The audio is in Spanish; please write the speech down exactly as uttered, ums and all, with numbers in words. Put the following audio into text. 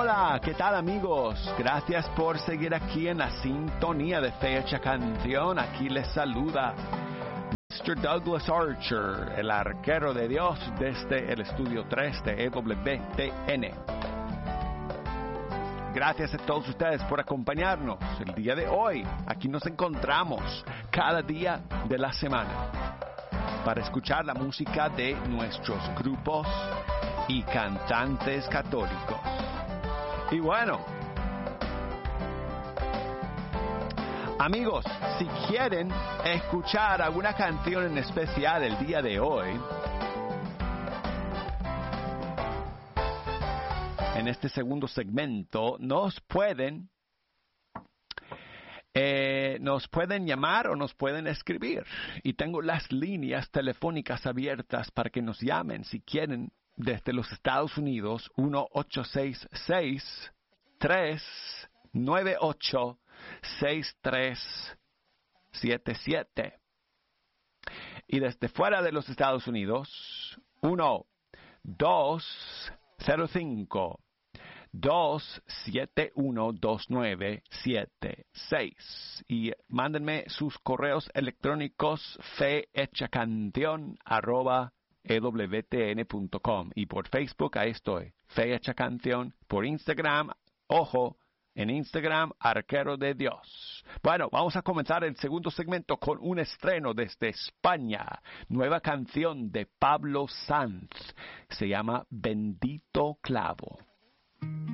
Hola, ¿qué tal amigos? Gracias por seguir aquí en la sintonía de Fecha Canción. Aquí les saluda mister Douglas Archer, el arquero de Dios desde el estudio tres de E W T N. Gracias a todos ustedes por acompañarnos el día de hoy. Aquí nos encontramos cada día de la semana para escuchar la música de nuestros grupos y cantantes católicos. Y bueno, amigos, si quieren escuchar alguna canción en especial el día de hoy, en este segundo segmento, nos pueden eh, nos pueden llamar o nos pueden escribir. Y tengo las líneas telefónicas abiertas para que nos llamen si quieren desde los Estados Unidos, uno ocho seis seis, tres nueve ocho, seis tres siete siete. Y desde fuera de los Estados Unidos, uno dos cero cinco, dos siete uno, dos nueve siete seis. Y mándenme sus correos electrónicos fehechacanción arroba e w t n punto com. Y por Facebook, ahí estoy, Fe Hecha Canción. Por Instagram, ojo, en Instagram, Arquero de Dios. Bueno, vamos a comenzar el segundo segmento con un estreno desde España. Nueva canción de Pablo Sanz. Se llama Bendito Clavo.